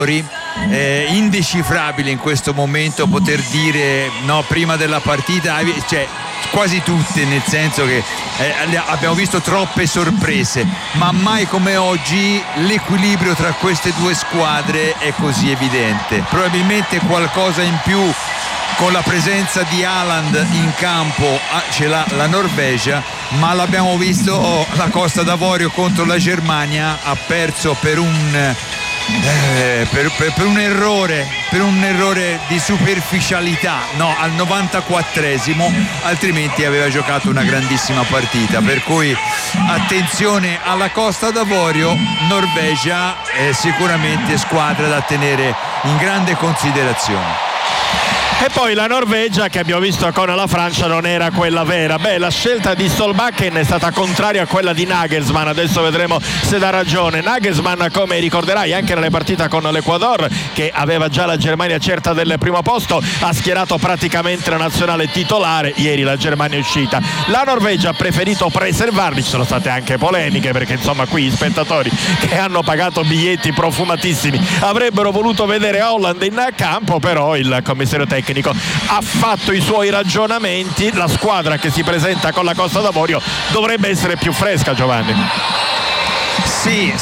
indecifrabile in questo momento poter dire no prima della partita, cioè quasi tutte, nel senso che abbiamo visto troppe sorprese, ma mai come oggi l'equilibrio tra queste due squadre è così evidente. Probabilmente qualcosa in più con la presenza di Haaland in campo ce l'ha la Norvegia, ma l'abbiamo visto, la Costa d'Avorio contro la Germania ha perso per un errore di superficialità, no, al 94esimo, altrimenti aveva giocato una grandissima partita, per cui attenzione alla Costa d'Avorio. Norvegia è sicuramente squadra da tenere in grande considerazione. E poi la Norvegia, che abbiamo visto con la Francia, non era quella vera. La scelta di Solbakken è stata contraria a quella di Nagelsmann, adesso vedremo se dà ragione. Nagelsmann, come ricorderai anche nelle partite con l'Ecuador, che aveva già la Germania certa del primo posto, ha schierato praticamente la nazionale titolare. Ieri la Germania è uscita. La Norvegia ha preferito preservarli, ci sono state anche polemiche, perché insomma qui i spettatori che hanno pagato biglietti profumatissimi avrebbero voluto vedere Haaland in campo, però il commissario tecnico ha fatto i suoi ragionamenti. La squadra che si presenta con la Costa d'Avorio dovrebbe essere più fresca, Giovanni. Sì,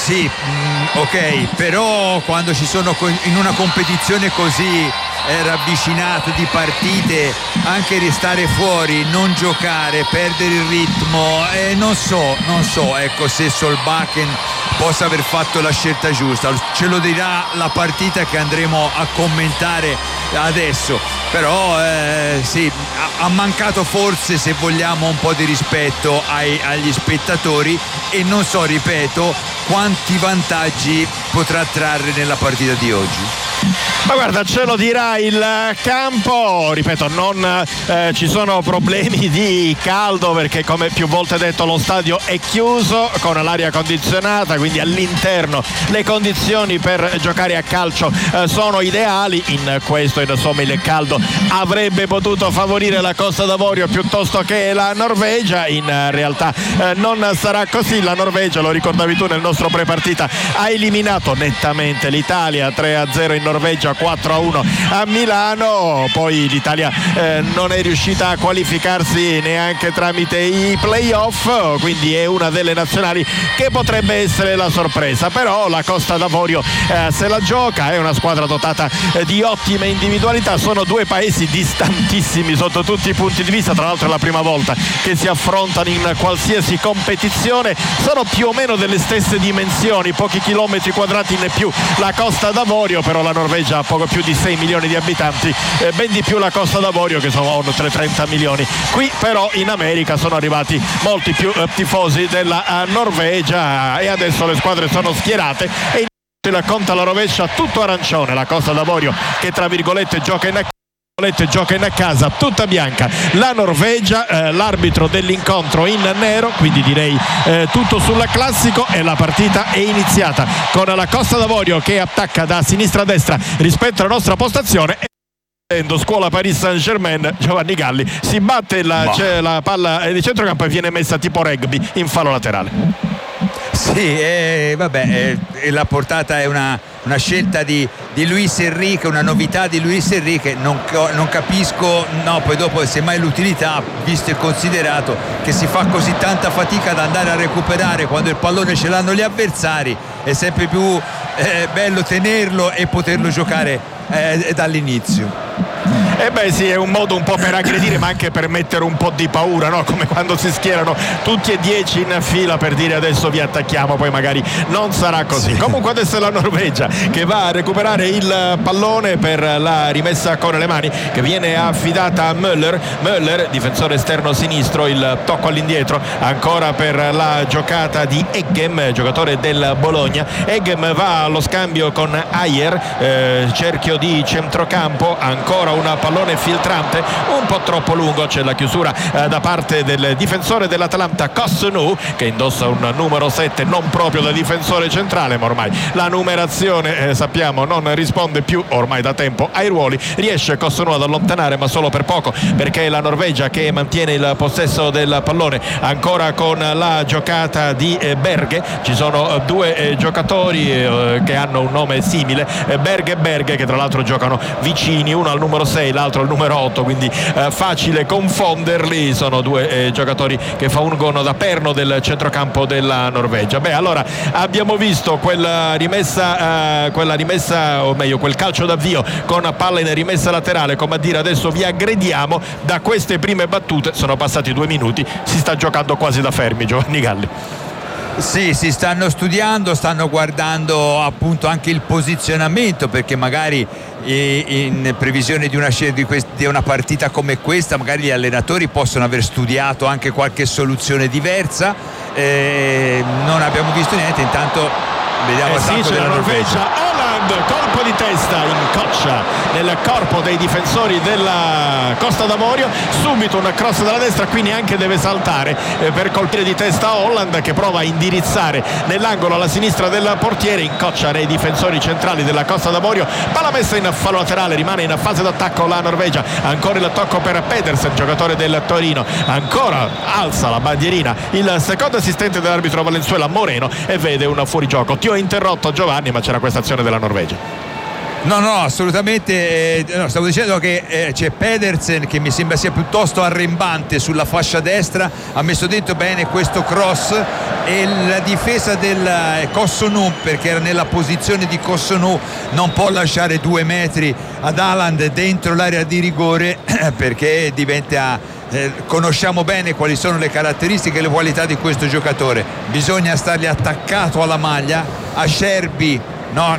ok, però quando ci sono in una competizione così ravvicinata di partite, anche restare fuori, non giocare, perdere il ritmo, non so ecco, se Solbakken possa aver fatto la scelta giusta. Ce lo dirà la partita che andremo a commentare adesso, però sì, ha mancato forse, se vogliamo, un po' di rispetto agli spettatori, e non so, ripeto, quanti vantaggi potrà trarre nella partita di oggi. Ma guarda, ce lo dirà il campo, ripeto, non ci sono problemi di caldo, perché come più volte detto lo stadio è chiuso con l'aria condizionata, quindi all'interno le condizioni per giocare a calcio sono ideali. In questo insomma il caldo avrebbe potuto favorire la Costa d'Avorio piuttosto che la Norvegia. In realtà non sarà così. La Norvegia, lo ricordavi tu nel nostro prepartita, ha eliminato nettamente l'Italia 3-0 in Norvegia, 4-1 a Milano. Poi l'Italia non è riuscita a qualificarsi neanche tramite i playoff, quindi è una delle nazionali che potrebbe essere la sorpresa. Però la Costa d'Avorio se la gioca, è una squadra dotata di ottime individualità. Sono due paesi distantissimi sotto tutti i punti di vista, tra l'altro è la prima volta che si affrontano in qualsiasi competizione. Sono più o meno delle stesse dimensioni, pochi chilometri quadrati in più la Costa d'Avorio, però la Norvegia ha poco più di 6 milioni di abitanti, ben di più la Costa d'Avorio, che sono oltre 30 milioni. Qui però in America sono arrivati molti più tifosi della Norvegia, e adesso le squadre sono schierate e il conto alla rovescia, tutto arancione. La Costa d'Avorio che tra virgolette gioca in casa tutta bianca, la Norvegia, l'arbitro dell'incontro in nero, quindi direi tutto sul classico, e la partita è iniziata con la Costa d'Avorio che attacca da sinistra a destra rispetto alla nostra postazione. Scuola Paris Saint-Germain, Giovanni Galli si batte la palla di centrocampo e viene messa tipo rugby in fallo laterale. Sì, la portata è una scelta di Luis Enrique, una novità di Luis Enrique. Non capisco, no, poi dopo semmai l'utilità, visto e considerato che si fa così tanta fatica ad andare a recuperare quando il pallone ce l'hanno gli avversari. È sempre più bello tenerlo e poterlo giocare dall'inizio. Sì, è un modo un po' per aggredire, ma anche per mettere un po' di paura, no? Come quando si schierano tutti e 10 in fila per dire adesso vi attacchiamo, poi magari non sarà così. Sì. Comunque adesso è la Norvegia che va a recuperare il pallone per la rimessa con le mani, che viene affidata a Möller, difensore esterno sinistro. Il tocco all'indietro ancora per la giocata di Eggem, giocatore del Bologna. Eggem va allo scambio con Ayer, cerchio di centrocampo, ancora una palla pallone filtrante un po' troppo lungo, c'è la chiusura da parte del difensore dell'Atalanta Kosunu, che indossa un numero 7 non proprio da difensore centrale, ma ormai la numerazione sappiamo non risponde più ormai da tempo ai ruoli. Riesce Kosunu ad allontanare, ma solo per poco, perché è la Norvegia che mantiene il possesso del pallone ancora con la giocata di Berge. Ci sono due giocatori che hanno un nome simile, Berge e Berge, che tra l'altro giocano vicini, uno al numero 6, l'altro al numero 8, quindi facile confonderli. Sono due giocatori che fungono da perno del centrocampo della Norvegia. Allora abbiamo visto quella rimessa, o meglio quel calcio d'avvio con palla in rimessa laterale, come a dire adesso vi aggrediamo. Da queste prime battute sono passati 2 minuti, si sta giocando quasi da fermi, Giovanni Galli. Sì, si stanno studiando, stanno guardando appunto anche il posizionamento, perché magari in previsione di una partita come questa magari gli allenatori possono aver studiato anche qualche soluzione diversa. Non abbiamo visto niente, intanto vediamo il attacco della Norvegia. Colpo di testa in coccia nel corpo dei difensori della Costa d'Avorio, subito un cross dalla destra, qui neanche deve saltare per colpire di testa Holland, che prova a indirizzare nell'angolo alla sinistra del portiere, incoccia nei difensori centrali della Costa d'Avorio. Palla messa in fallo laterale, rimane in fase d'attacco la Norvegia, ancora il tocco per Pedersen, giocatore del Torino, ancora alza la bandierina il secondo assistente dell'arbitro Valenzuela Moreno e vede un fuorigioco. Ti ho interrotto, Giovanni, ma c'era questa azione della Norvegia. No, assolutamente. Stavo dicendo che c'è Pedersen, che mi sembra sia piuttosto arrembante sulla fascia destra, ha messo dentro bene questo cross, e la difesa del Kosunu, perché era nella posizione di Kosunu, non può lasciare 2 metri ad Haaland dentro l'area di rigore, perché diventa conosciamo bene quali sono le caratteristiche e le qualità di questo giocatore. Bisogna stargli attaccato alla maglia. A Scerbi, no,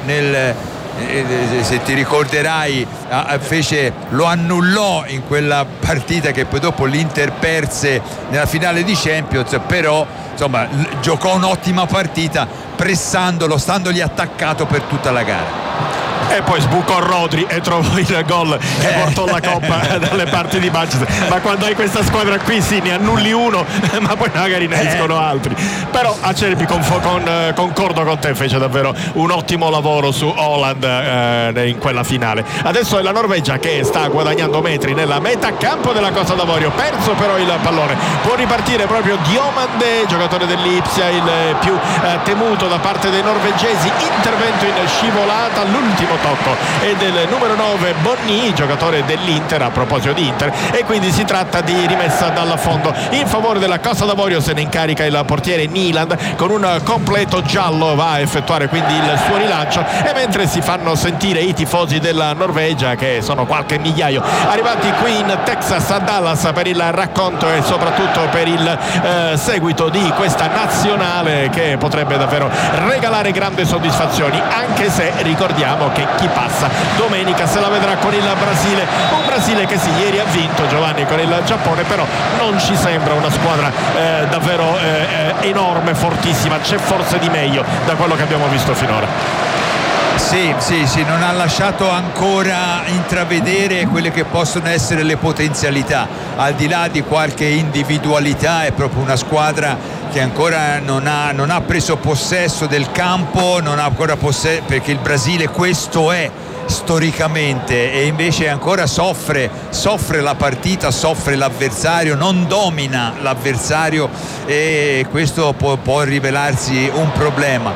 se ti ricorderai, lo annullò in quella partita che poi dopo l'Inter perse nella finale di Champions, però insomma giocò un'ottima partita pressandolo, standogli attaccato per tutta la gara. E poi sbucò Rodri e trovò il gol che portò la Coppa dalle parti di Manchester. Ma quando hai questa squadra qui sì, ne annulli uno, ma poi magari ne escono altri. Però Acerbi, concordo con te, fece davvero un ottimo lavoro su Holland in quella finale. Adesso è la Norvegia che sta guadagnando metri nella metà campo della Costa d'Avorio, perso però il pallone. Può ripartire proprio Diomande, giocatore dell'Ipsia, il più temuto da parte dei norvegesi. Intervento in scivolata, l'ultimo tocco è del numero 9 Bonni, giocatore dell'Inter, a proposito di Inter, e quindi si tratta di rimessa dal fondo in favore della Costa d'Avorio. Se ne incarica il portiere Nyland, con un completo giallo va a effettuare quindi il suo rilancio, e mentre si fanno sentire i tifosi della Norvegia, che sono qualche migliaio, arrivati qui in Texas, a Dallas, per il racconto e soprattutto per il seguito di questa nazionale che potrebbe davvero regalare grandi soddisfazioni, anche se ricordiamo che chi passa domenica se la vedrà con il Brasile, un Brasile che sì, ieri ha vinto, Giovanni, con il Giappone, però non ci sembra una squadra davvero enorme, fortissima. C'è forse di meglio da quello che abbiamo visto finora. Sì, non ha lasciato ancora intravedere quelle che possono essere le potenzialità, al di là di qualche individualità. È proprio una squadra che ancora non ha preso possesso del campo, non ha ancora perché il Brasile questo è storicamente, e invece ancora soffre la partita, soffre l'avversario, non domina l'avversario, e questo può rivelarsi un problema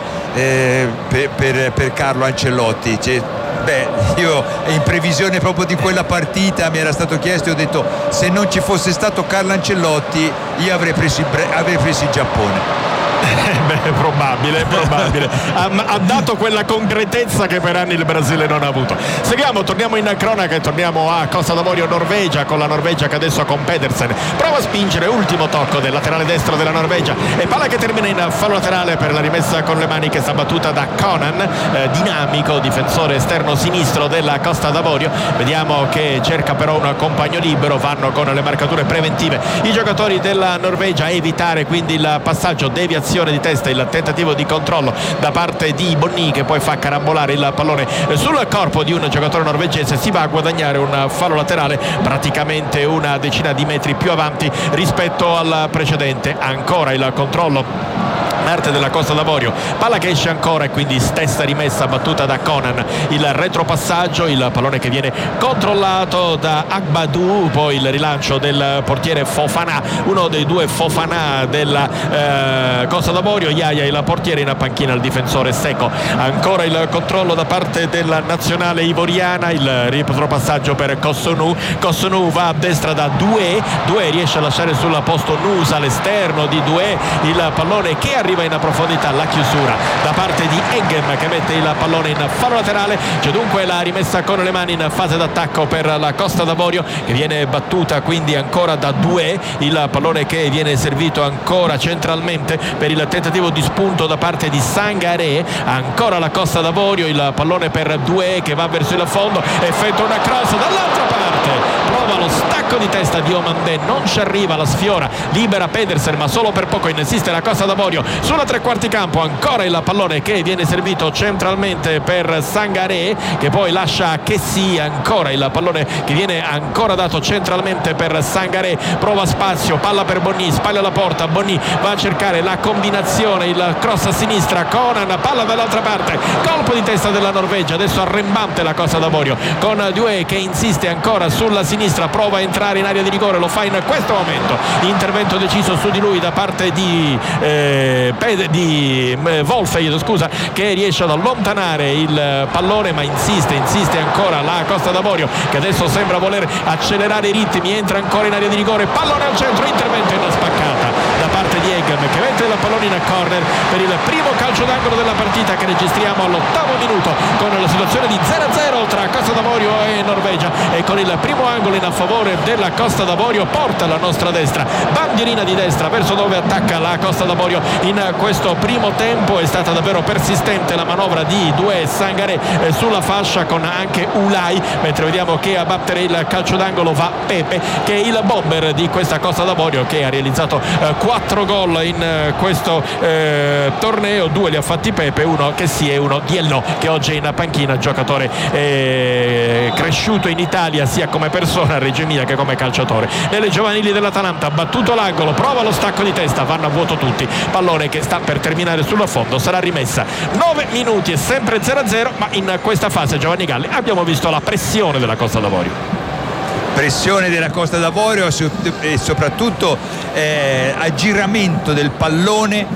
per Carlo Ancelotti. Io in previsione proprio di quella partita mi era stato chiesto e ho detto: se non ci fosse stato Carlo Ancelotti io avrei preso il Giappone. Probabile. Ha dato quella concretezza che per anni il Brasile non ha avuto. Torniamo in cronaca e torniamo a Costa d'Avorio Norvegia, con la Norvegia che adesso con Pedersen prova a spingere, ultimo tocco del laterale destro della Norvegia, e palla che termina in fallo laterale per la rimessa con le mani, che sta battuta da Conan, dinamico difensore esterno sinistro della Costa d'Avorio. Vediamo che cerca però un compagno libero, vanno con le marcature preventive i giocatori della Norvegia a evitare quindi il passaggio, deviazione pressione di testa, il tentativo di controllo da parte di Bonny, che poi fa carambolare il pallone sul corpo di un giocatore norvegese. Si va a guadagnare un fallo laterale praticamente una decina di metri più avanti rispetto al precedente. Ancora il controllo arte della Costa d'Avorio, palla che esce ancora e quindi stessa rimessa battuta da Conan, il retropassaggio, il pallone che viene controllato da Agbadou, poi il rilancio del portiere Fofana, uno dei due Fofana della Costa d'Avorio. Yaya il portiere, in panchina il difensore Secco. Ancora il controllo da parte della nazionale ivoriana, il retropassaggio per Kossounou va a destra da Doué riesce a lasciare sul posto Nusa all'esterno di Doué, il pallone che arriva in profondità, la chiusura da parte di Engem che mette il pallone in fallo laterale. C'è dunque la rimessa con le mani in fase d'attacco per la Costa d'Avorio, che viene battuta quindi ancora da Doué, il pallone che viene servito ancora centralmente per il tentativo di spunto da parte di Sangaré. Ancora la Costa d'Avorio, il pallone per Doué che va verso il fondo, effettua una cross dall'altra parte, prova lo stacco di testa di Omandé, non ci arriva, la sfiora, libera Pedersen ma solo per poco, insiste la Costa d'Avorio sulla tre quarti campo. Ancora il pallone che viene servito centralmente per Sangaré, che poi lascia Kessie. Ancora il pallone che viene ancora dato centralmente per Sangaré, prova spazio, palla per Bonny, spalla alla porta, Bonny va a cercare la combinazione, il cross a sinistra, Conan, palla dall'altra parte, colpo di testa della Norvegia, adesso arrembante la Costa d'Avorio con Doué che insiste ancora sulla sinistra, prova a entrare in area di rigore, lo fa in questo momento, intervento deciso su di lui da parte di Wolfeid, che riesce ad allontanare il pallone, ma insiste ancora la Costa d'Avorio, che adesso sembra voler accelerare i ritmi, entra ancora in area di rigore, pallone al centro, intervento in spaccata da parte di Engem che mette il pallone in corner per il primo calcio d'angolo della partita che registriamo all'8° minuto, con la situazione di 0-0 tra Costa d'Avorio e Norvegia, e con il primo angolo in favore della Costa d'Avorio. Porta la nostra destra, bandierina di destra verso dove attacca la Costa d'Avorio in questo primo tempo. È stata davvero persistente la manovra di Doué e Sangaré sulla fascia, con anche Ulai, mentre vediamo che a battere il calcio d'angolo va Pepe, che è il bomber di questa Costa d'Avorio, che ha realizzato 4 gol in questo torneo. 2 li ha fatti Pepe, uno Kessie e uno Diello, che oggi è in panchina, giocatore cresciuto in Italia sia come persona a Reggio Emilia che come calciatore. Nelle giovanili dell'Atalanta, battuto l'angolo, prova lo stacco di testa, vanno a vuoto tutti, pallone che sta per terminare sullo fondo, sarà rimessa. 9 minuti e sempre 0-0, ma in questa fase, Giovanni Galli, abbiamo visto la pressione della Costa d'Avorio. Pressione della Costa d'Avorio e soprattutto aggiramento del pallone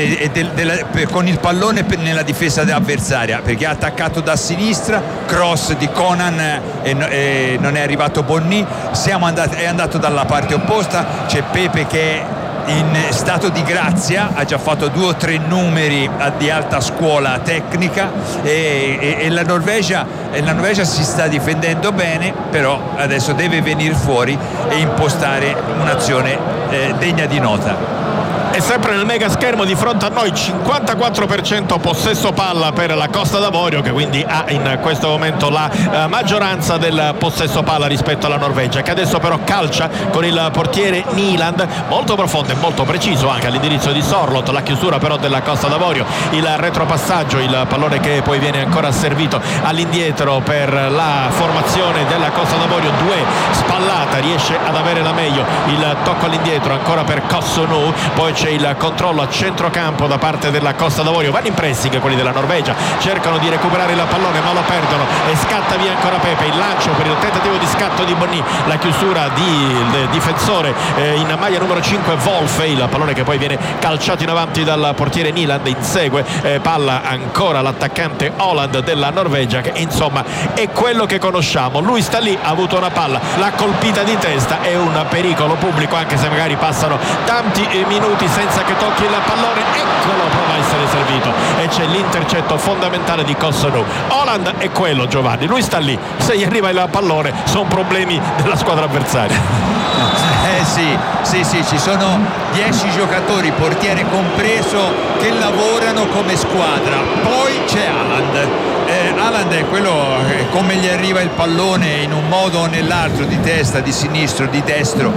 con il pallone nella difesa avversaria, perché ha attaccato da sinistra, cross di Conan e non è arrivato Bonny, è andato dalla parte opposta, c'è Pepe che è in stato di grazia, ha già fatto 2 o 3 numeri di alta scuola tecnica, e la Norvegia si sta difendendo bene, però adesso deve venire fuori e impostare un'azione degna di nota. E sempre nel mega schermo di fronte a noi 54% possesso palla per la Costa d'Avorio, che quindi ha in questo momento la maggioranza del possesso palla rispetto alla Norvegia, che adesso però calcia con il portiere Nyland, molto profondo e molto preciso anche all'indirizzo di Sorloth. La chiusura però della Costa d'Avorio, il retropassaggio, il pallone che poi viene ancora servito all'indietro per la formazione della Costa d'Avorio. Doué, spallata, riesce ad avere la meglio, il tocco all'indietro ancora per Kossounou, poi c'è il controllo a centrocampo da parte della Costa d'Avorio, vanno in pressing quelli della Norvegia, cercano di recuperare il pallone ma lo perdono e scatta via ancora Pepe, il lancio per il tentativo di scatto di Bonny, la chiusura del difensore in maglia numero 5 Wolfe, il pallone che poi viene calciato in avanti dal portiere Nyland, insegue palla ancora l'attaccante Holland della Norvegia, che insomma è quello che conosciamo. Lui sta lì, ha avuto una palla, l'ha colpita di testa, è un pericolo pubblico, anche se magari passano tanti minuti senza che tocchi il pallone. Eccolo, prova a essere servito e c'è l'intercetto fondamentale di Kossounou. Holland è quello, Giovanni, lui sta lì, se gli arriva il pallone sono problemi della squadra avversaria. Sì, ci sono 10 giocatori, portiere compreso, che lavorano come squadra. Poi c'è Haaland è quello, come gli arriva il pallone in un modo o nell'altro, di testa, di sinistro, di destro,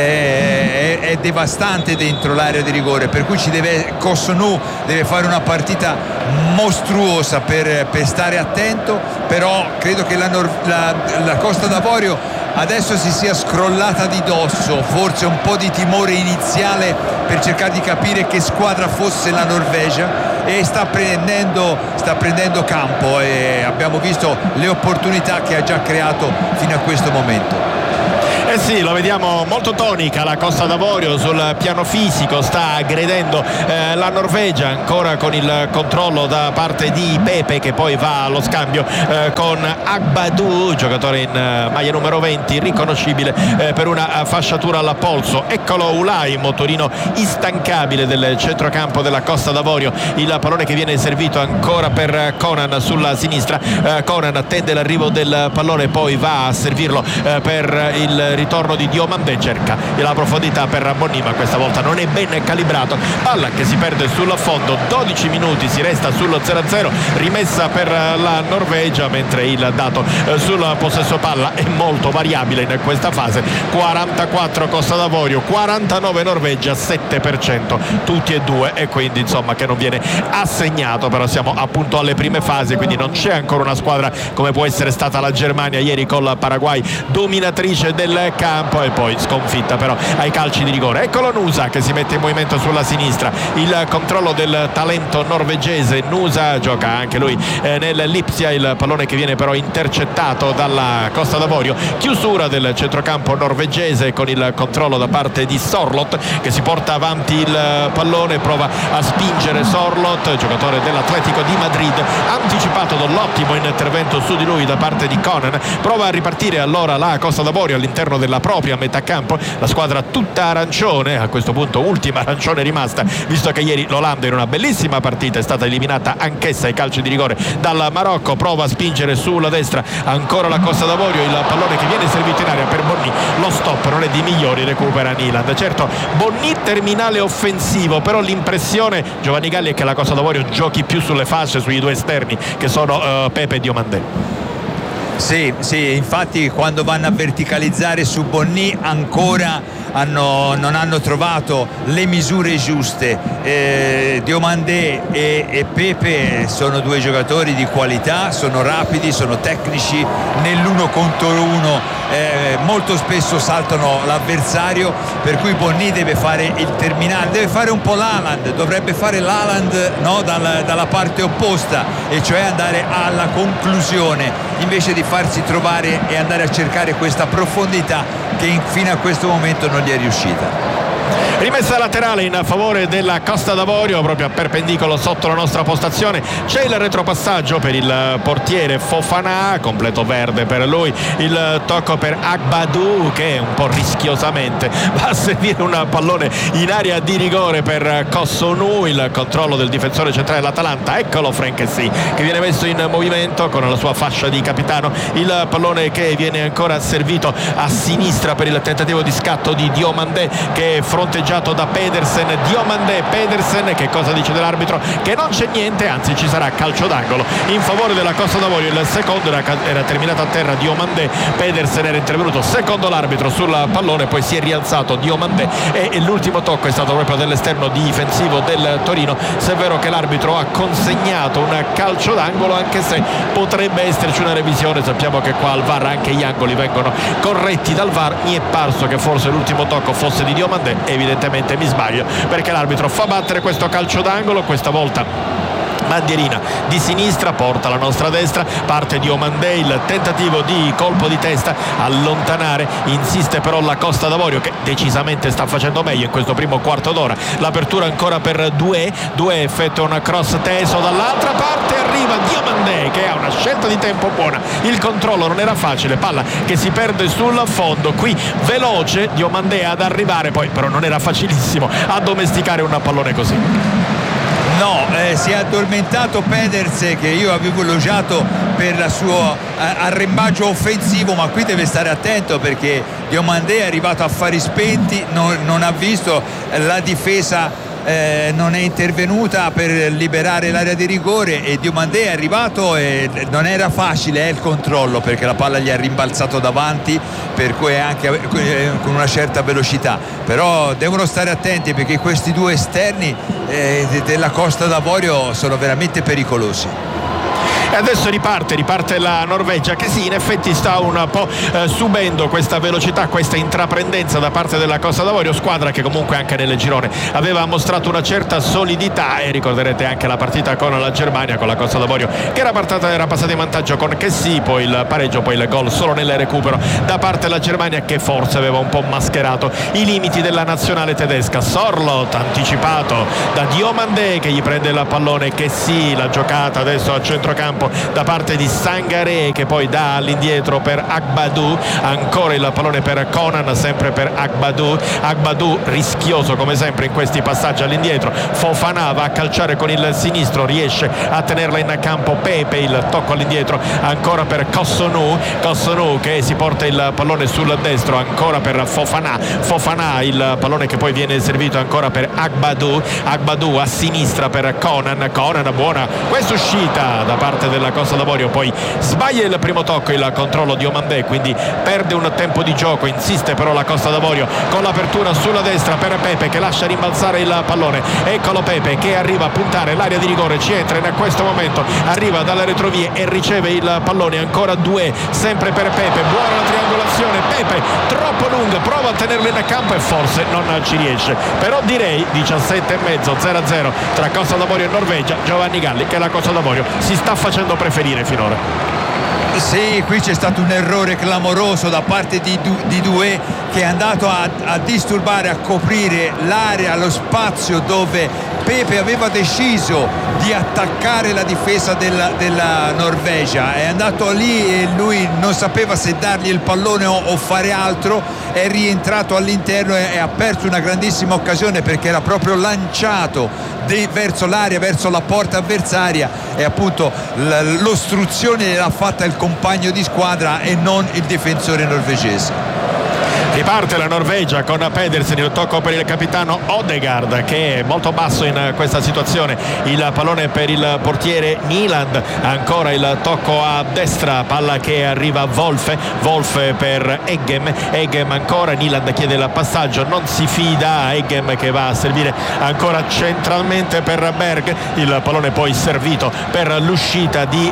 è devastante dentro l'area di rigore, per cui Cossonu deve fare una partita mostruosa per stare attento. Però credo che la Costa d'Avorio adesso si sia scrollata di dosso, forse un po' di timore iniziale per cercare di capire che squadra fosse la Norvegia, e sta prendendo campo, e abbiamo visto le opportunità che ha già creato fino a questo momento. Eh sì, lo vediamo molto tonica la Costa d'Avorio sul piano fisico, sta aggredendo la Norvegia, ancora con il controllo da parte di Pepe, che poi va allo scambio con Agbadou, giocatore in maglia numero 20, riconoscibile per una fasciatura al polso. Eccolo Ulai, motorino instancabile del centrocampo della Costa d'Avorio, il pallone che viene servito ancora per Conan sulla sinistra. Conan tende l'arrivo del pallone, poi va a servirlo per il ritorno di Diomandé, cerca la profondità per Bonny, ma questa volta non è ben calibrato. Palla che si perde sul fondo, 12 minuti, si resta sul 0-0, rimessa per la Norvegia, mentre il dato sul possesso palla è molto variabile in questa fase. 44 Costa d'Avorio, 49 Norvegia, 7% tutti e due, e quindi insomma che non viene assegnato. Però siamo appunto alle prime fasi, quindi non c'è ancora una squadra come può essere stata la Germania ieri col Paraguay, dominatrice del campo e poi sconfitta però ai calci di rigore. Eccolo Nusa che si mette in movimento sulla sinistra, il controllo del talento norvegese. Nusa gioca anche lui nel Lipsia, il pallone che viene però intercettato dalla Costa d'Avorio. Chiusura del centrocampo norvegese con il controllo da parte di Sorloth, che si porta avanti il pallone, prova a spingere Sorloth, giocatore dell'Atletico di Madrid, anticipato dall'ottimo intervento su di lui da parte di Conan. Prova a ripartire allora la Costa d'Avorio all'interno della propria metà campo, la squadra tutta arancione, a questo punto ultima arancione rimasta, visto che ieri l'Olanda in una bellissima partita è stata eliminata anch'essa ai calci di rigore dal Marocco. Prova a spingere sulla destra ancora la Costa d'Avorio, il pallone che viene servito in area per Bonny, lo stop non è di migliori, recupera Niland. Certo, Bonny terminale offensivo, però l'impressione, Giovanni Galli, è che la Costa d'Avorio giochi più sulle fasce, sui due esterni che sono Pepe e Diomandé. Sì, infatti quando vanno a verticalizzare su Bonny ancora non hanno trovato le misure giuste. Diomandé e Pepe sono due giocatori di qualità, sono rapidi, sono tecnici nell'uno contro uno, molto spesso saltano l'avversario, per cui Bonny deve fare il terminale, deve fare un po' l'Haaland, dovrebbe fare l'Haaland, no? dalla parte opposta, e cioè andare alla conclusione invece di farsi trovare e andare a cercare questa profondità che fino a questo momento non gli è riuscita. Rimessa laterale in favore della Costa d'Avorio, proprio a perpendicolo sotto la nostra postazione. C'è il retropassaggio per il portiere Fofana, completo verde per lui, il tocco per Agbadou che un po' rischiosamente va a servire un pallone in area di rigore per Cossonu, il controllo del difensore centrale dell'Atalanta. Eccolo Frankesi che viene messo in movimento con la sua fascia di capitano, il pallone che viene ancora servito a sinistra per il tentativo di scatto di Diomandé, che è fronteggiato da Pedersen. Pedersen, che cosa dice dell'arbitro? Che non c'è niente, anzi ci sarà calcio d'angolo in favore della Costa d'Avorio. Il secondo era terminato a terra Diomandé, Pedersen era intervenuto secondo l'arbitro sul pallone, poi si è rialzato Diomandé e l'ultimo tocco è stato proprio dell'esterno difensivo del Torino, se è vero che l'arbitro ha consegnato un calcio d'angolo, anche se potrebbe esserci una revisione. Sappiamo che qua al VAR anche gli angoli vengono corretti dal VAR. Mi è parso che forse l'ultimo tocco fosse di Diomandé, evidentemente mi sbaglio, perché l'arbitro fa battere questo calcio d'angolo. Questa volta bandierina di sinistra, porta la nostra destra, parte Diomandé, il tentativo di colpo di testa, allontanare, insiste però la Costa d'Avorio che decisamente sta facendo meglio in questo primo quarto d'ora. L'apertura ancora per Doué effettua un cross teso dall'altra parte, arriva Diomandé che ha una scelta di tempo buona, il controllo non era facile, palla che si perde sul fondo, qui veloce Diomandé ad arrivare, poi però non era facilissimo addomesticare un pallone così. No, si è addormentato Pedersen, che io avevo elogiato per il suo arrembaggio offensivo, ma qui deve stare attento perché Diomandé è arrivato a fari spenti, non ha visto la difesa non è intervenuta per liberare l'area di rigore e Diomandé è arrivato e non era facile il controllo, perché la palla gli ha rimbalzato davanti, per cui anche con una certa velocità, però devono stare attenti perché questi due esterni della Costa d'Avorio sono veramente pericolosi. E adesso riparte la Norvegia, che sì, in effetti sta un po' subendo questa velocità, questa intraprendenza da parte della Costa d'Avorio, squadra che comunque anche nel girone aveva mostrato una certa solidità, e ricorderete anche la partita con la Germania, con la Costa d'Avorio che era passata in vantaggio con Kessie, poi il pareggio, poi il gol solo nel recupero da parte della Germania, che forse aveva un po' mascherato i limiti della nazionale tedesca. Sorloth anticipato da Diomandé che gli prende il pallone, Kessie, la giocata adesso a centrocampo da parte di Sangaré, che poi dà all'indietro per Agbadou, ancora il pallone per Conan, sempre per Agbadou rischioso come sempre in questi passaggi all'indietro. Fofana va a calciare con il sinistro, riesce a tenerla in campo Pepe, il tocco all'indietro ancora per Kossounou che si porta il pallone sul destro, ancora per Fofana, il pallone che poi viene servito ancora per Agbadou a sinistra per Conan, buona questa uscita da parte della Costa d'Avorio, poi sbaglia il primo tocco, il controllo di Diomandé, quindi perde un tempo di gioco, insiste però la Costa d'Avorio con l'apertura sulla destra per Pepe che lascia rimbalzare il pallone. Eccolo Pepe che arriva a puntare l'area di rigore, ci entra in questo momento, arriva dalle retrovie e riceve il pallone, ancora due sempre per Pepe, buona la triangolazione, Pepe troppo lunga, prova a tenerlo in campo e forse non ci riesce, però direi 17,5, 0-0 tra Costa d'Avorio e Norvegia. Giovanni Galli, che la Costa d'Avorio si sta facendo preferire finora. Sì, qui c'è stato un errore clamoroso da parte di Doué, che è andato a disturbare, a coprire l'area, lo spazio dove Pepe aveva deciso di attaccare la difesa della Norvegia. È andato lì e lui non sapeva se dargli il pallone o fare altro, è rientrato all'interno e ha perso una grandissima occasione, perché era proprio lanciato verso l'area, verso la porta avversaria, e appunto l'ostruzione l'ha fatta il compagno di squadra e non il difensore norvegese. Riparte la Norvegia con Pedersen, il tocco per il capitano Odegaard che è molto basso in questa situazione, il pallone per il portiere Nyland, ancora il tocco a destra, palla che arriva a Wolf per Eggem ancora, Nyland chiede il passaggio, non si fida, Eggem che va a servire ancora centralmente per Berg, il pallone poi servito per l'uscita di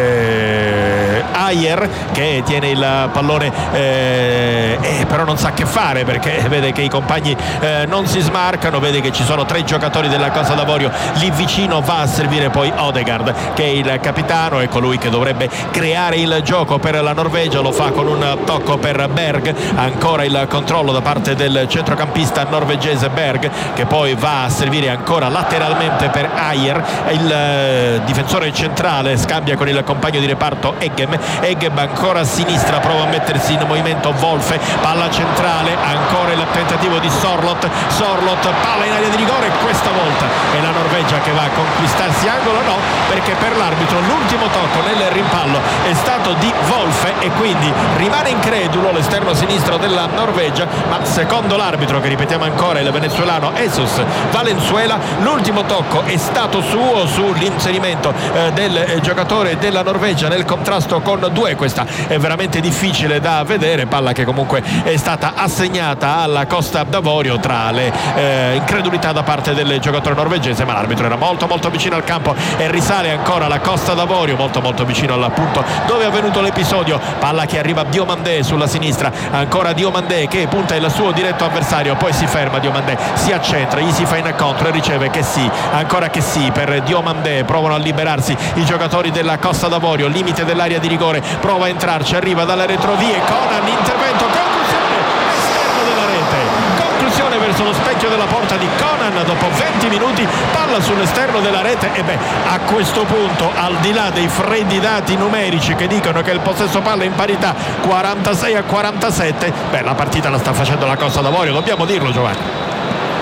Ajer che tiene il pallone però non sa che fare, perché vede che i compagni non si smarcano, vede che ci sono 3 giocatori della Costa d'Avorio lì vicino, va a servire poi Odegaard che è il capitano, è colui che dovrebbe creare il gioco per la Norvegia, lo fa con un tocco per Berg, ancora il controllo da parte del centrocampista norvegese Berg che poi va a servire ancora lateralmente per Ajer, il difensore centrale scambia con il compagno di reparto Eggem ancora a sinistra, prova a mettersi in movimento Wolf, palla centrale, ancora il tentativo di Sorloth, palla in area di rigore, questa volta è la Norvegia che va a conquistarsi angolo, no, perché per l'arbitro l'ultimo tocco nel rimpallo è stato di Wolf e quindi rimane incredulo l'esterno sinistro della Norvegia, ma secondo l'arbitro, che ripetiamo ancora il venezuelano Jesus Valenzuela, l'ultimo tocco è stato suo sull'inserimento del giocatore della Norvegia nel contrasto con Doué. Questa è veramente difficile da vedere, palla che comunque è stata assegnata alla Costa d'Avorio tra le incredulità da parte del giocatore norvegese, ma l'arbitro era molto vicino al campo e risale ancora la Costa d'Avorio, molto vicino al punto dove è avvenuto l'episodio, palla che arriva a Diomandé sulla sinistra, ancora Diomandé che punta il suo diretto avversario, poi si ferma Diomandé, si accentra, gli si fa incontro e riceve Kessie, ancora Kessie per Diomandé, provano a liberarsi i giocatori della Costa d'Avorio, limite dell'area di rigore, prova a entrarci, arriva dalle retrovie, Conan, intervento, conclusione, esterno della rete, conclusione verso lo specchio della porta di Conan dopo 20 minuti, palla sull'esterno della rete e a questo punto, al di là dei freddi dati numerici che dicono che il possesso palla è in parità 46-47, la partita la sta facendo la Costa d'Avorio, dobbiamo dirlo, Giovanni.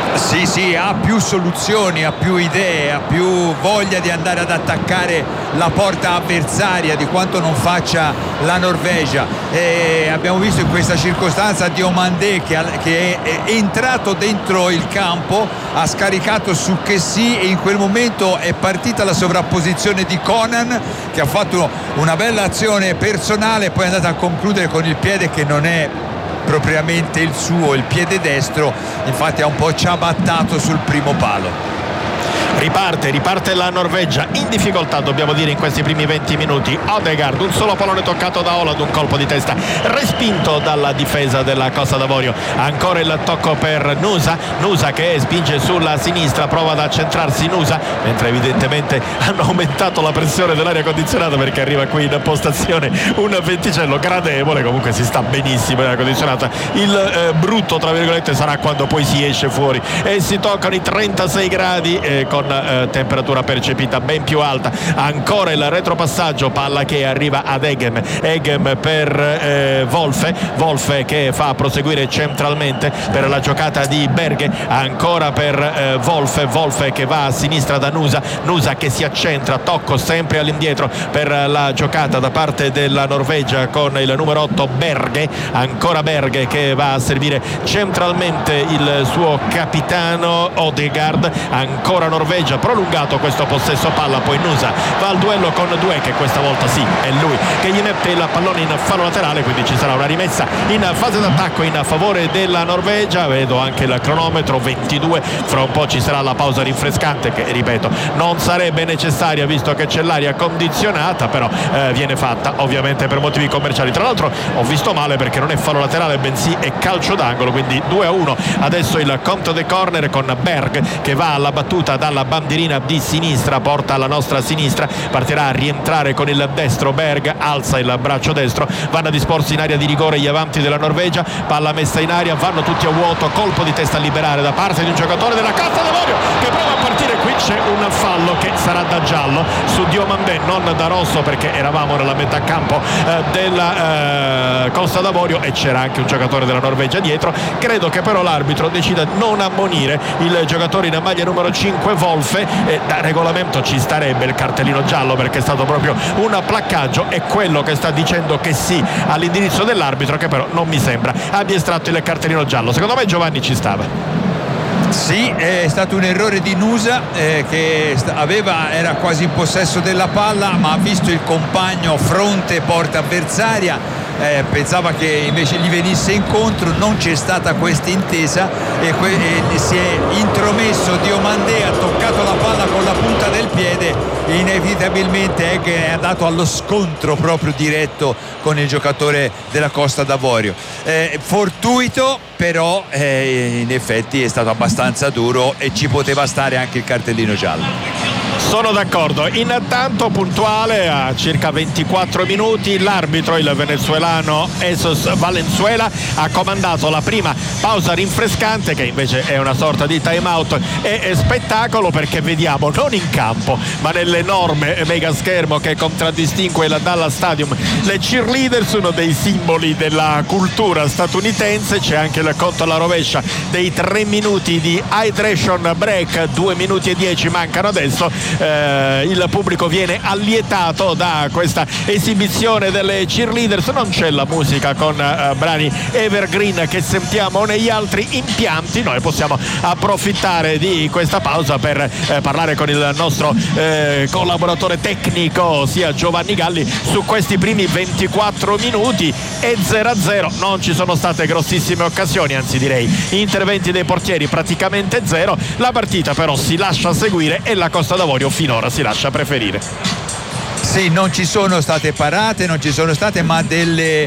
Sì, ha più soluzioni, ha più idee, ha più voglia di andare ad attaccare la porta avversaria di quanto non faccia la Norvegia. E abbiamo visto in questa circostanza Diomandé che è entrato dentro il campo, ha scaricato su Kessie e in quel momento è partita la sovrapposizione di Conan, che ha fatto una bella azione personale e poi è andata a concludere con il piede che non è propriamente il suo, il piede destro, infatti ha un po' ciabattato sul primo palo. Riparte la Norvegia in difficoltà, dobbiamo dire, in questi primi 20 minuti. Odegaard, un solo pallone toccato da Haaland, un colpo di testa respinto dalla difesa della Costa d'Avorio. Ancora il tocco per Nusa che spinge sulla sinistra, prova ad accentrarsi Nusa, mentre evidentemente hanno aumentato la pressione dell'aria condizionata, perché arriva qui in postazione un venticello gradevole. Comunque si sta benissimo in aria condizionata. Il brutto tra virgolette sarà quando poi si esce fuori e si toccano i 36 gradi con temperatura percepita ben più alta. Ancora il retropassaggio, palla che arriva ad Eghem per Wolfe che fa proseguire centralmente per la giocata di Berge. Ancora per Wolfe che va a sinistra da Nusa che si accentra, tocco sempre all'indietro per la giocata da parte della Norvegia con il numero 8 Berge. Ancora Berge che va a servire centralmente il suo capitano Odegaard. Ancora Norvegia, prolungato questo possesso palla, poi Nusa va al duello con Due, che questa volta sì è lui che gli mette il pallone in fallo laterale, quindi ci sarà una rimessa in fase d'attacco in favore della Norvegia. Vedo anche il cronometro 22, fra un po' ci sarà la pausa rinfrescante che, ripeto, non sarebbe necessaria visto che c'è l'aria condizionata, però viene fatta ovviamente per motivi commerciali. Tra l'altro ho visto male perché non è fallo laterale bensì è calcio d'angolo, quindi 2-1 adesso il conto dei corner con Berg che va alla battuta dalla bandierina di sinistra, porta alla nostra sinistra, partirà a rientrare con il destro. Berg alza il braccio destro, vanno a disporsi in area di rigore gli avanti della Norvegia, palla messa in aria, vanno tutti a vuoto, colpo di testa a liberare da parte di un giocatore della Costa d'Avorio che prova a partire. Qui c'è un fallo che sarà da giallo su Diomandé, non da rosso, perché eravamo nella metà campo della Costa d'Avorio e c'era anche un giocatore della Norvegia dietro. Credo che però l'arbitro decida non ammonire il giocatore in maglia numero 5 Wolfe, e da regolamento ci starebbe il cartellino giallo perché è stato proprio un placcaggio, è quello che sta dicendo che sì all'indirizzo dell'arbitro, che però non mi sembra abbia estratto il cartellino giallo. Secondo me Giovanni ci stava. Sì, è stato un errore di Nusa che era quasi in possesso della palla, ma ha visto il compagno fronte porta avversaria, pensava che invece gli venisse incontro, non c'è stata questa intesa e si è intromesso Diomandé, ha toccato la palla con la punta del piede e inevitabilmente è andato allo scontro proprio diretto con il giocatore della Costa d'Avorio. Fortuito, però in effetti è stato abbastanza duro e ci poteva stare anche il cartellino giallo. Sono d'accordo. Intanto, puntuale a circa 24 minuti, l'arbitro, il venezuelano Jesus Valenzuela, ha comandato la prima pausa rinfrescante, che invece è una sorta di time out e spettacolo, perché vediamo non in campo ma nell'enorme mega schermo che contraddistingue il Dallas Stadium le cheerleaders, uno dei simboli della cultura statunitense. C'è anche il conto alla rovescia dei 3 minuti di hydration break, 2 minuti e 10 mancano adesso. Il pubblico viene allietato da questa esibizione delle cheerleaders. Non c'è la musica con brani evergreen che sentiamo negli altri impianti. Noi possiamo approfittare di questa pausa per parlare con il nostro collaboratore tecnico, sia Giovanni Galli, su questi primi 24 minuti. E 0-0, non ci sono state grossissime occasioni, anzi direi interventi dei portieri praticamente zero. La partita però si lascia seguire e la Costa d'Avorio finora si lascia preferire. Sì, non ci sono state parate, non ci sono state ma delle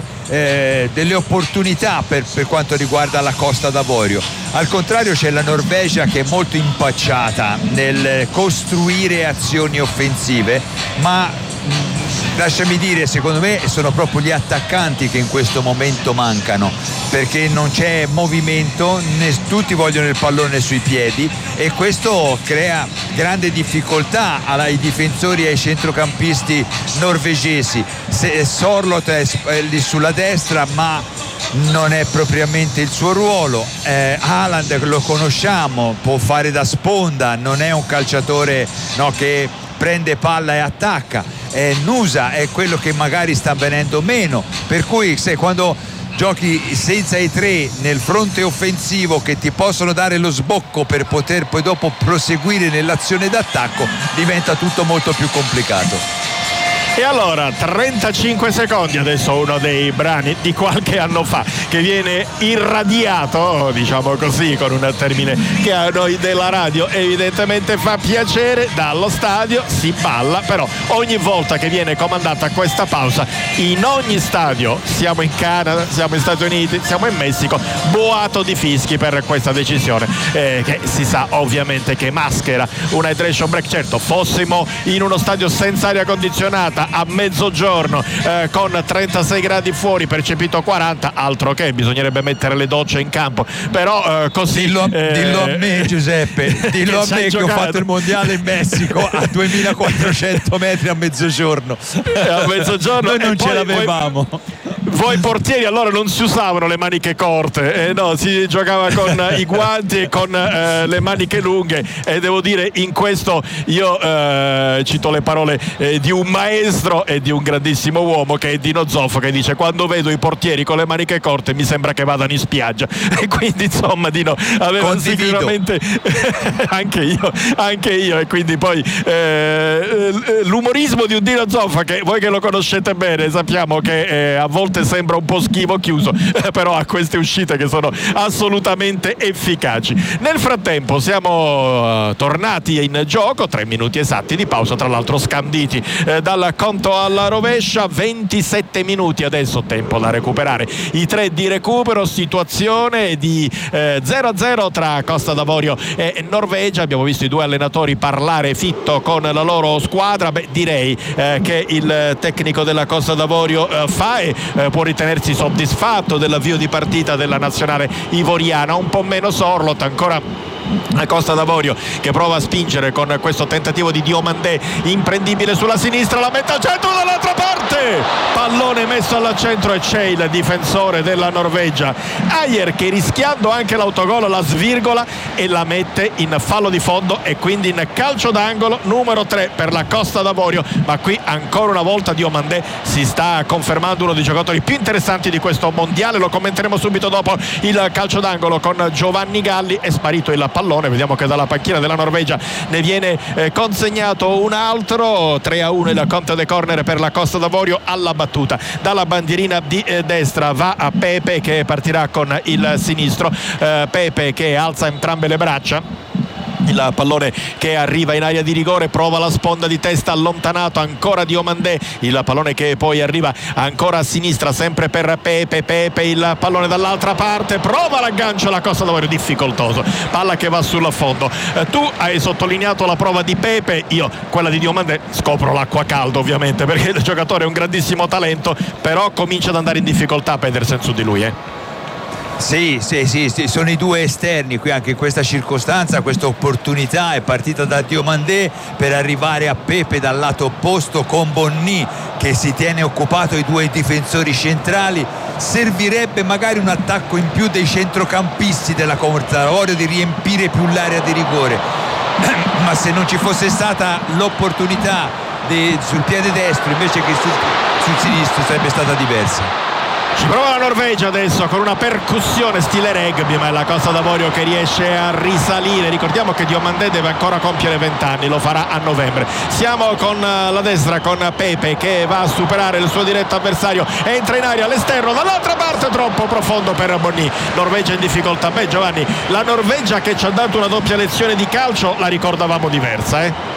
opportunità per quanto riguarda la Costa d'Avorio. Al contrario c'è la Norvegia che è molto impacciata nel costruire azioni offensive, ma lasciami dire, secondo me sono proprio gli attaccanti che in questo momento mancano, perché non c'è movimento, tutti vogliono il pallone sui piedi e questo crea grande difficoltà ai difensori e ai centrocampisti norvegesi. Sorloth è lì sulla destra, ma non è propriamente il suo ruolo. Haaland lo conosciamo, può fare da sponda, non è un calciatore che prende palla e attacca. Nusa è quello che magari sta venendo meno, per cui quando giochi senza i tre nel fronte offensivo che ti possono dare lo sbocco per poter poi dopo proseguire nell'azione d'attacco, diventa tutto molto più complicato. E allora 35 secondi adesso, uno dei brani di qualche anno fa che viene irradiato, diciamo così, con un termine che a noi della radio evidentemente fa piacere. Dallo stadio si balla, però ogni volta che viene comandata questa pausa, in ogni stadio, siamo in Canada, siamo in Stati Uniti, siamo in Messico, boato di fischi per questa decisione, che si sa ovviamente che maschera una hydration break. Certo, fossimo in uno stadio senza aria condizionata a mezzogiorno, con 36 gradi fuori, percepito 40, altro che, bisognerebbe mettere le docce in campo, però così dillo a me, Giuseppe, dillo a me che ho fatto il mondiale in Messico a 2400 metri a mezzogiorno. A mezzogiorno noi non ce l'avevamo. Voi portieri allora non si usavano le maniche corte, no, si giocava con i guanti e con le maniche lunghe, e devo dire, in questo io cito le parole di un maestro e di un grandissimo uomo che è Dino Zoffo, che dice: quando vedo i portieri con le maniche corte mi sembra che vadano in spiaggia. E quindi insomma Dino aveva Condivido. sicuramente anche io, e quindi poi l'umorismo di un Dino Zoffa, che voi che lo conoscete bene sappiamo che a volte sembra un po' schivo, chiuso, però ha queste uscite che sono assolutamente efficaci. Nel frattempo siamo tornati in gioco, 3 minuti esatti di pausa, tra l'altro scanditi dal conto alla rovescia. 27 minuti adesso, tempo da recuperare i 3 di recupero, situazione di 0-0 tra Costa d'Avorio e Norvegia. Abbiamo visto i 2 allenatori parlare fitto con la loro squadra. Direi che il tecnico della Costa d'Avorio può ritenersi soddisfatto dell'avvio di partita della nazionale ivoriana. Un po' meno Sorlot, ancora a Costa d'Avorio che prova a spingere con questo tentativo di Diomandé imprendibile sulla sinistra, la mette al centro dall'altra parte, pallone messo al centro e c'è il difensore della Norvegia, Ajer, che rischiando anche l'autogol la svirgola e la mette in fallo di fondo, e quindi in calcio d'angolo numero 3 per la Costa d'Avorio. Ma qui ancora una volta Diomandé si sta confermando uno dei giocatori più interessanti di questo mondiale. Lo commenteremo subito dopo il calcio d'angolo con Giovanni Galli. È sparito il pallone, vediamo che dalla panchina della Norvegia ne viene consegnato un altro. 3-1 il conto dei corner per la Costa d'Avorio. Alla battuta dalla bandierina di destra va a Pepe, che partirà con il sinistro. Pepe che alza entrambe le braccia, il pallone che arriva in area di rigore, prova la sponda di testa, allontanato ancora Diomandé, il pallone che poi arriva ancora a sinistra, sempre per Pepe, il pallone dall'altra parte, prova l'aggancio la Costa d'Avorio, difficoltoso, palla che va sul fondo. Tu hai sottolineato la prova di Pepe, io quella di Diomandé scopro l'acqua calda ovviamente, perché il giocatore è un grandissimo talento, però comincia ad andare in difficoltà Pedersen su di lui. Sì, sono i 2 esterni qui anche in questa circostanza. Questa opportunità è partita da Diomandé per arrivare a Pepe dal lato opposto, con Bonny che si tiene occupato i 2 difensori centrali. Servirebbe magari un attacco in più dei centrocampisti della Costa d'Avorio, di riempire più l'area di rigore, ma se non ci fosse stata l'opportunità sul piede destro invece che sul sinistro sarebbe stata diversa. Ci prova la Norvegia adesso con una percussione stile rugby, ma è la Costa d'Avorio che riesce a risalire. Ricordiamo che Diomandé deve ancora compiere 20 anni, lo farà a novembre. Siamo con la destra, con Pepe che va a superare il suo diretto avversario, entra in aria all'esterno, dall'altra parte troppo profondo per Bonny. Norvegia in difficoltà. Giovanni, la Norvegia che ci ha dato una doppia lezione di calcio la ricordavamo diversa,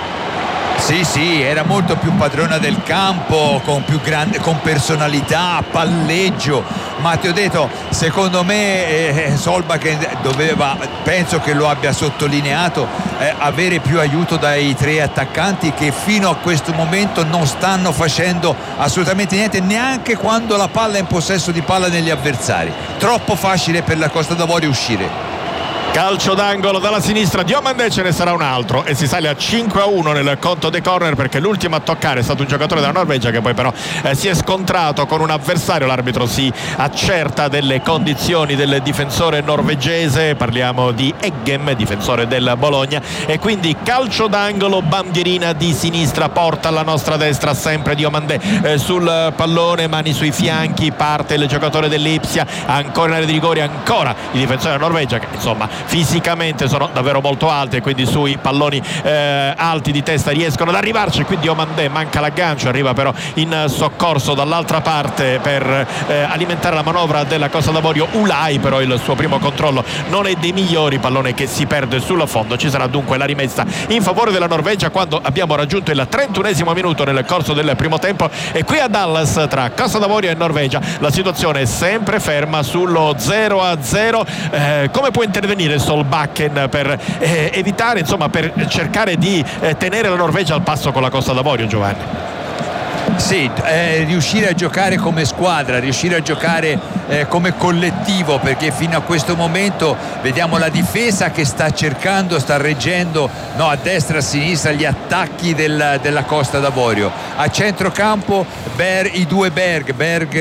Sì, era molto più padrona del campo, con personalità, palleggio, ma ti ho detto, secondo me Solbakken doveva, penso che lo abbia sottolineato, avere più aiuto dai 3 attaccanti che fino a questo momento non stanno facendo assolutamente niente, neanche quando la palla è in possesso di palla negli avversari. Troppo facile per la Costa d'Avorio uscire. Calcio d'angolo dalla sinistra Diomandé, ce ne sarà un altro e si sale a 5-1 nel conto dei corner, perché l'ultimo a toccare è stato un giocatore della Norvegia che poi però si è scontrato con un avversario. L'arbitro si accerta delle condizioni del difensore norvegese, parliamo di Eggem, difensore del Bologna, e quindi calcio d'angolo, bandierina di sinistra, porta alla nostra destra sempre Diomandé sul pallone, mani sui fianchi, parte il giocatore dell'Ipsia, ancora in area di rigore, ancora i difensori della Norvegia che insomma fisicamente sono davvero molto alti e quindi sui palloni alti di testa riescono ad arrivarci. Quindi Diomandé manca l'aggancio, arriva però in soccorso dall'altra parte per alimentare la manovra della Costa d'Avorio Ulai, però il suo primo controllo non è dei migliori, pallone che si perde sul fondo. Ci sarà dunque la rimessa in favore della Norvegia quando abbiamo raggiunto il 31esimo minuto nel corso del primo tempo, e qui a Dallas tra Costa d'Avorio e Norvegia la situazione è sempre ferma sullo 0-0. Come può intervenire Solbakken per evitare, insomma, per cercare di tenere la Norvegia al passo con la Costa d'Avorio, Giovanni? Sì, riuscire a giocare come squadra, riuscire a giocare come collettivo, perché fino a questo momento vediamo la difesa che sta cercando, sta reggendo a destra e a sinistra gli attacchi della Costa d'Avorio. A centrocampo i due Berg